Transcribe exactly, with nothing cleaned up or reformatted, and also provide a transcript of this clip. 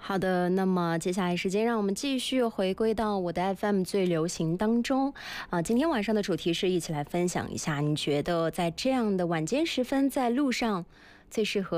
好的，那么接下来时间让我们继续回归到我的 F M 最流行当中啊、呃，今天晚上的主题是一起来分享一下，你觉得在这样的晚间时分在路上最适合